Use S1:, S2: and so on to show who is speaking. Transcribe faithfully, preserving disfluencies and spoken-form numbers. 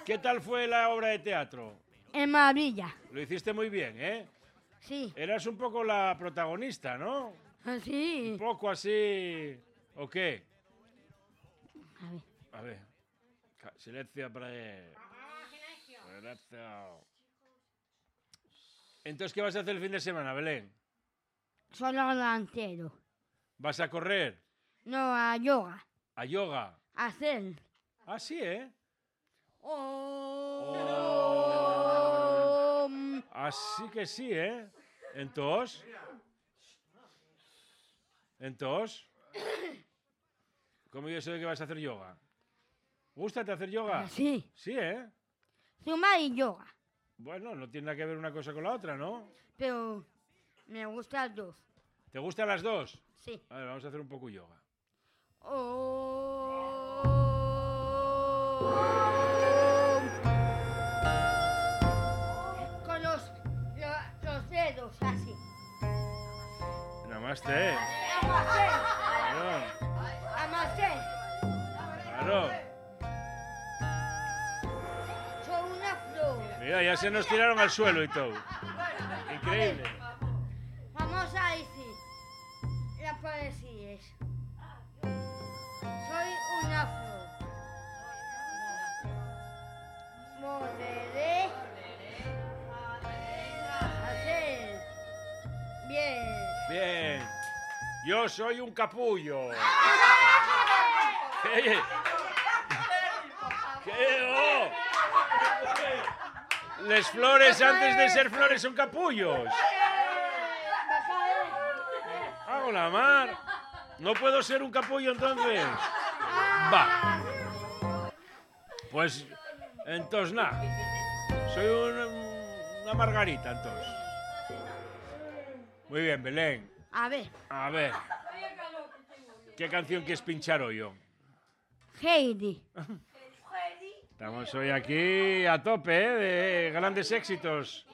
S1: ¿Qué tal fue la obra de teatro?
S2: En maravilla.
S1: Lo hiciste muy bien, ¿eh?
S2: Sí.
S1: Eras un poco la protagonista, ¿no?
S2: Sí.
S1: Un poco así... ¿O qué?
S2: A ver.
S1: A ver. Ca- Silencio para él. Silencio. Entonces, ¿qué vas a hacer el fin de semana, Belén?
S2: Solo delantero.
S1: ¿Vas a correr?
S2: No, a yoga.
S1: ¿A yoga?
S2: A hacer.
S1: Ah, sí, ¿eh?
S2: Oh.
S1: Así que sí, ¿eh? Entonces... Entonces... ¿Cómo yo sé que vas a hacer yoga? ¿Gústate hacer yoga?
S2: Sí.
S1: Sí, ¿eh?
S2: Zumba y yoga.
S1: Bueno, no tiene nada que ver una cosa con la otra, ¿no?
S2: Pero me gustan las dos.
S1: ¿Te gustan las dos?
S2: Sí.
S1: A ver, vamos a hacer un poco yoga.
S2: Oh. Con los, lo- los dedos así.
S1: Namaste.
S2: Amasé.
S1: Claro,
S2: Amasé.
S1: claro.
S2: Soy una flor.
S1: Mira, ya se nos tiraron al suelo y todo. Increíble.
S2: Vamos a decir las poesías. Soy una flor. Volveré a hacer bien.
S1: Bien. Yo soy un capullo. ¿Qué? ¿Qué? Oh. Les flores antes de ser flores son capullos. Hago la mar. No puedo ser un capullo entonces. Va. Pues entonces nada. Soy una, una margarita entonces. Muy bien, Belén.
S2: A ver,
S1: A ver. ¿Qué canción quieres pinchar hoy, yo?
S2: Heidi.
S1: Estamos hoy aquí a tope, ¿eh? De grandes éxitos